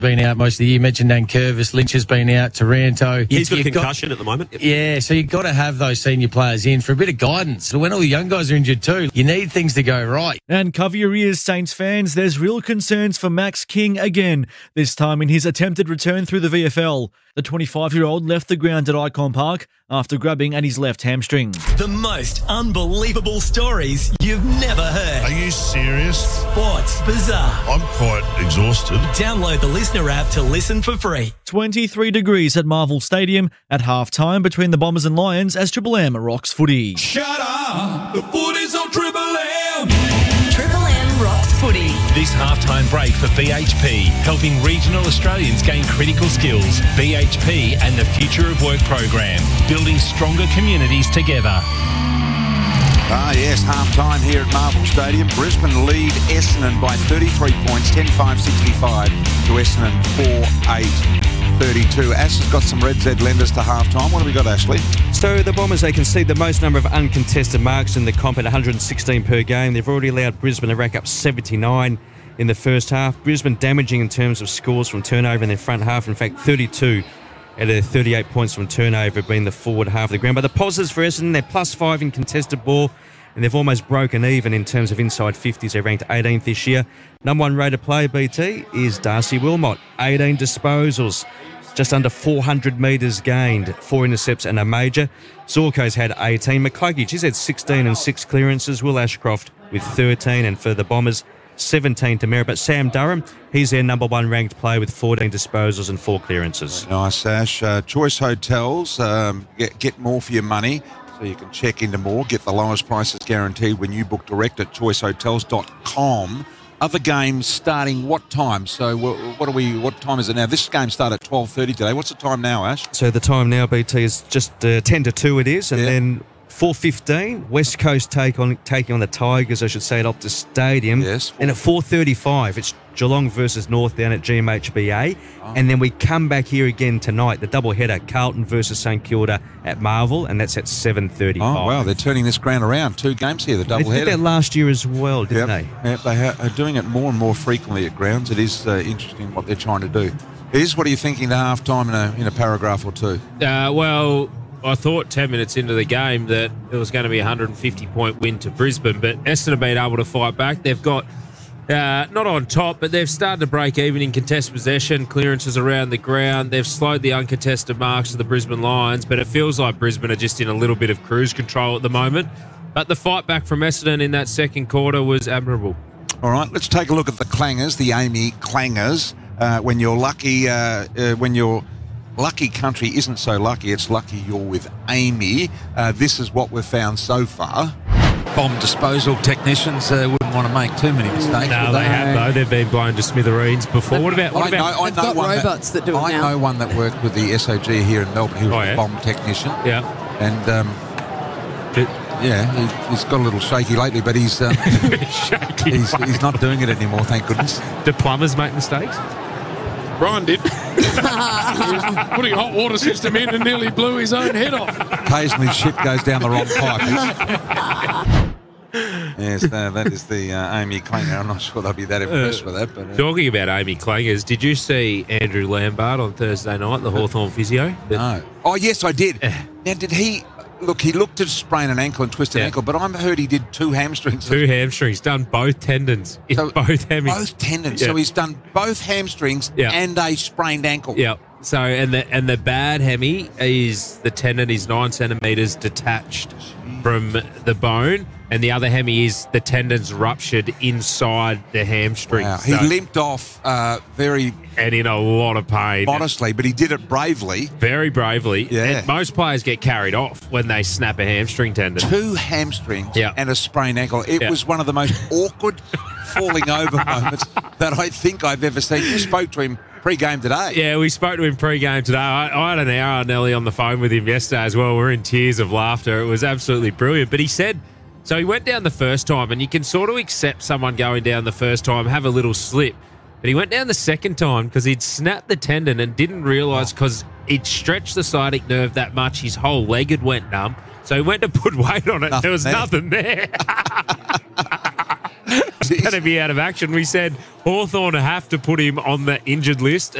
been out most of the year. You mentioned Nankervis, Lynch has been out, Taranto. He's got a concussion at the moment. Yeah, so you've got to have those senior players in for a bit of guidance. So when all the young guys are injured too, you need things to go right. And cover your ears, Saints fans. There's real concerns for Max King again, this time in his attempted return through the VFL. The 25-year-old left the ground at Icon Park after grabbing at his left hamstring. The most unbelievable stories you've never heard. Are you serious? Sports Bizarre. I'm quite exhausted. Download the Listener app to listen for free. 23 degrees at Marvel Stadium at half-time between the Bombers and Lions as Triple M rocks footy. Shut up! The footy's on Triple M! Triple M rocks footy. This halftime break for BHP, helping regional Australians gain critical skills. BHP and the Future of Work program, building stronger communities together. Ah, yes, half-time here at Marvel Stadium. Brisbane lead Essendon by 33 points, 10-5-65 to Essendon 4-8-32. Ash has got some Red Z lenders to half-time. What have we got, Ashley? So the Bombers, they concede the most number of uncontested marks in the comp at 116 per game. They've already allowed Brisbane to rack up 79 in the first half. Brisbane damaging in terms of scores from turnover in their front half. In fact, 32 out of their 38 points from turnover being the forward half of the ground. But the positives for Essendon, they're +5 in contested ball, and they've almost broken even in terms of inside 50s. They're ranked 18th this year. Number one rated player, BT, is Darcy Wilmot. 18 disposals, just under 400 metres gained, 4 intercepts and a major. Zorko's had 18. McCluggage, he's had 16 and 6 clearances. Will Ashcroft with 13, and for the Bombers, 17 to merit. But Sam Durham, he's their number one ranked player with 14 disposals and 4 clearances. Nice, Ash. Choice Hotels, get more for your money. So you can check into more, get the lowest prices guaranteed when you book direct at choicehotels.com. Other games starting what time? So what time is it now? This game started at 12:30 today. What's the time now, Ash? So the time now, BT, is just 10 to 2 it is, and then 4:15, West Coast taking on the Tigers, I should say, at Optus Stadium. Yes. And at 4:35, it's Geelong versus North down at GMHBA. Oh. And then we come back here again tonight, the doubleheader, Carlton versus St Kilda at Marvel, and that's at 7:35. Oh, wow, they're turning this ground around. 2 games here, the doubleheader. They did that last year as well, didn't they? Yep, they are doing it more and more frequently at grounds. It is interesting what they're trying to do. What are you thinking to half-time in a paragraph or two? Well, I thought 10 minutes into the game that it was going to be a 150-point win to Brisbane, but Essendon have been able to fight back. They've got, not on top, but they've started to break even in contested possession, clearances around the ground. They've slowed the uncontested marks of the Brisbane Lions, but it feels like Brisbane are just in a little bit of cruise control at the moment. But the fight back from Essendon in that second quarter was admirable. All right, let's take a look at the clangers, the Amy clangers. When you're lucky, lucky country isn't so lucky, it's lucky you're with Amy. This is what we've found so far. Bomb disposal technicians wouldn't want to make too many mistakes. No, they have, though. They've been blown to smithereens before. I know robots that do it now. I know one that worked with the SOG here in Melbourne. He was a bomb technician. Yeah. And, he's got a little shaky lately, but he's he's not doing it anymore, thank goodness. Do plumbers make mistakes? Brian did. He was putting a hot water system in and nearly blew his own head off. Occasionally shit goes down the wrong pipe. Yes, that is the Amy Clanger. I'm not sure they'll be that impressed with that. But talking about Amy Clangers, did you see Andrew Lambert on Thursday night, the Hawthorn physio? No. Oh, yes, I did. Now, did he... Look, he looked to sprain an ankle and twist an ankle, but I heard he did 2 hamstrings. 2 hamstrings, done both tendons. Both hamstrings. Both tendons. Yeah. So he's done both hamstrings and a sprained ankle. Yeah. So and the bad hemi is the tendon is 9 centimetres detached from the bone, and the other hemi is the tendon's ruptured inside the hamstring. Wow. He limped off very... And in a lot of pain. Modestly, but he did it bravely. Very bravely. Yeah. And most players get carried off when they snap a hamstring tendon. 2 hamstrings and a sprained ankle. It was one of the most awkward falling over moments that I think I've ever seen. You spoke to him pre-game today. Yeah, we spoke to him pre-game today. I had an hour nearly on the phone with him yesterday as well. We're in tears of laughter. It was absolutely brilliant. But he said, so he went down the first time, and you can sort of accept someone going down the first time, have a little slip. But he went down the second time because he'd snapped the tendon and didn't realise because he'd stretched the sciatic nerve that much, his whole leg had went numb. So he went to put weight on it. There was nothing there. going to be out of action. We said Hawthorn have to put him on the injured list.